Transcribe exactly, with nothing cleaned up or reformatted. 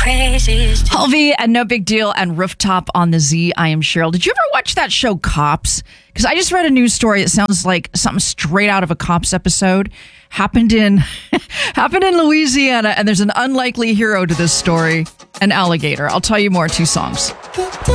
craziest. Halvey and No Big Deal and Rooftop on the Z. I am Cheryl. Did you ever watch that show Cops? Because I just read a news story that sounds like something straight out of a Cops episode. Happened in happened in Louisiana, and there's an unlikely hero to this story, an alligator. I'll tell you more in two songs.